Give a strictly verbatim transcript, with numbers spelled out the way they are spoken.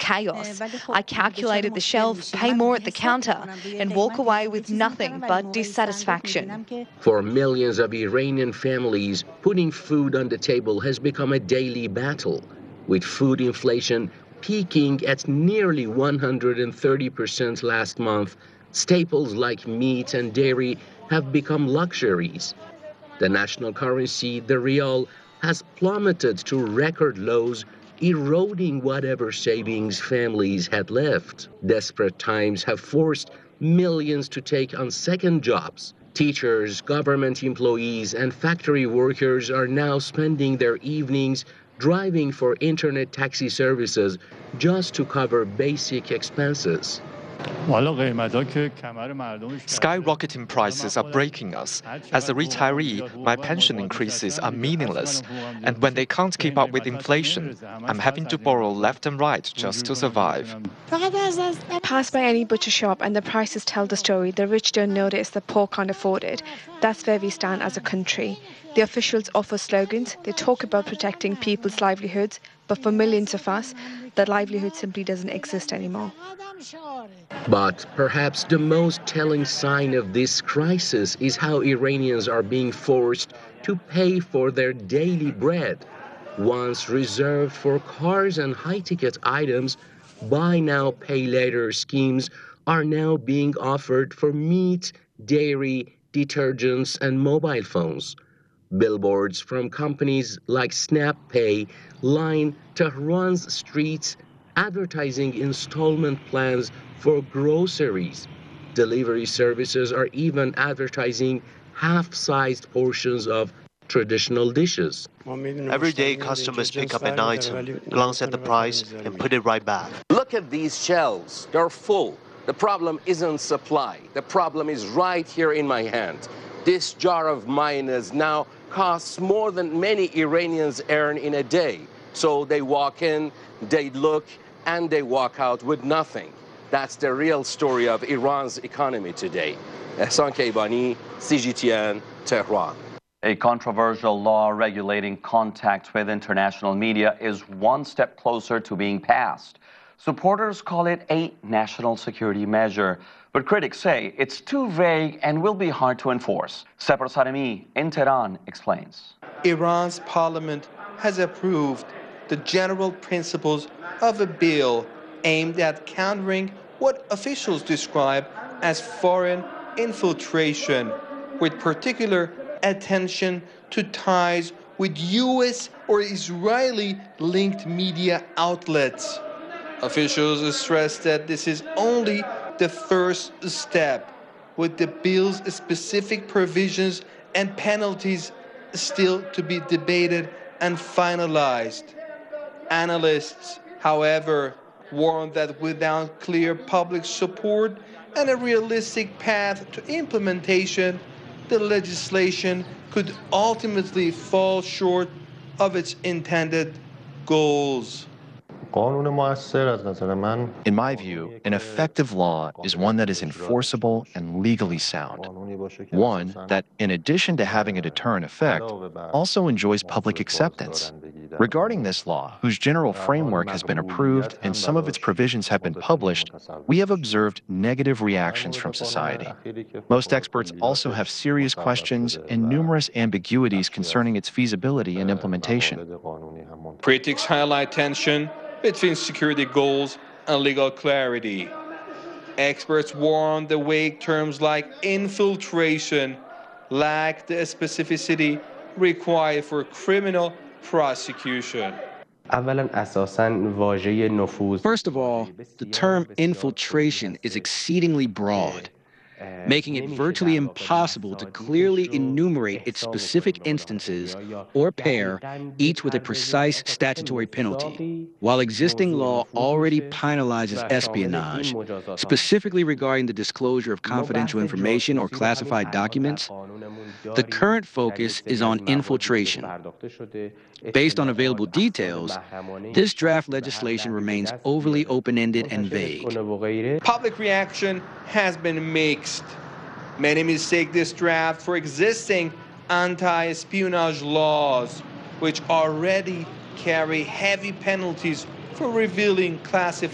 chaos. I calculated the shelf, pay more at the counter, and walk away with nothing but dissatisfaction. For millions of Iranian families, putting food on the table has become a daily battle, with food inflation peaking at nearly one hundred thirty percent last month. Staples like meat and dairy have become luxuries. The national currency, the rial, has plummeted to record lows, eroding whatever savings families had left. Desperate times have forced millions to take on second jobs. Teachers, government employees, and factory workers are now spending their evenings driving for internet taxi services just to cover basic expenses. Skyrocketing prices are breaking us. As a retiree, my pension increases are meaningless. And when they can't keep up with inflation, I'm having to borrow left and right just to survive. Pass by any butcher shop and the prices tell the story. The rich don't notice, the poor can't afford it. That's where we stand as a country. The officials offer slogans, they talk about protecting people's livelihoods, but for millions of us, that livelihood simply doesn't exist anymore. But perhaps the most telling sign of this crisis is how Iranians are being forced to pay for their daily bread. Once reserved for cars and high-ticket items, buy now, pay later schemes are now being offered for meat, dairy, detergents, and mobile phones. Billboards from companies like SnapPay line Tehran's streets, advertising installment plans for groceries. Delivery services are even advertising half-sized portions of traditional dishes. Every day, customers pick up an item, glance at the price, and put it right back. Look at these shelves. They're full. The problem isn't supply. The problem is right here in my hand. This jar of mayonnaise now costs more than many Iranians earn in a day. So they walk in, they look, and they walk out with nothing. That's the real story of Iran's economy today. Ehsan Keibani, C G T N, Tehran. A controversial law regulating contact with international media is one step closer to being passed. Supporters call it a national security measure, but critics say it's too vague and will be hard to enforce. Separ Saremi in Tehran explains. Iran's parliament has approved the general principles of a bill aimed at countering what officials describe as foreign infiltration, with particular attention to ties with U S or Israeli-linked media outlets. Officials stress that this is only the first step, with the bill's specific provisions and penalties still to be debated and finalized. Analysts, however, warn that without clear public support and a realistic path to implementation, the legislation could ultimately fall short of its intended goals. In my view, an effective law is one that is enforceable and legally sound. One that, in addition to having a deterrent effect, also enjoys public acceptance. Regarding this law, whose general framework has been approved and some of its provisions have been published, we have observed negative reactions from society. Most experts also have serious questions and numerous ambiguities concerning its feasibility and implementation. Critics highlight tension between security goals and legal clarity. Experts warn the vague terms like infiltration lack the specificity required for criminal prosecution. First of all, the term infiltration is exceedingly broad, making it virtually impossible to clearly enumerate its specific instances or pair each with a precise statutory penalty. While existing law already penalizes espionage, specifically regarding the disclosure of confidential information or classified documents, the current focus is on infiltration. Based on available details, this draft legislation remains overly open-ended and vague. Public reaction has been mixed. Many mistake this draft for existing anti-espionage laws, which already carry heavy penalties for revealing classified